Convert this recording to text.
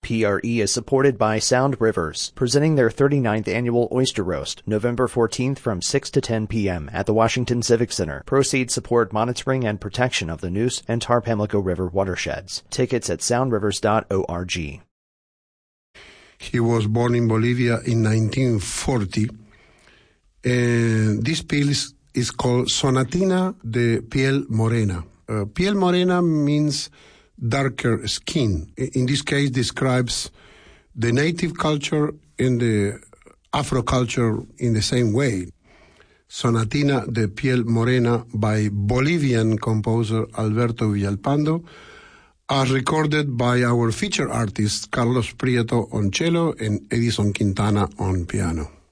PRE is supported by Sound Rivers, presenting their 39th annual Oyster Roast, November 14th from 6 to 10 p.m. at the Washington Civic Center. Proceeds support monitoring and protection of the Neuse and Tar-Pamlico River watersheds. Tickets at soundrivers.org. He was born in Bolivia in 1940, and this piece is called Sonatina de Piel Morena. Piel Morena means darker skin. In this case, describes the native culture and the Afro culture in the same way. Sonatina de Piel Morena by Bolivian composer Alberto Villalpando, as recorded by our featured artists Carlos Prieto on cello and Edison Quintana on piano.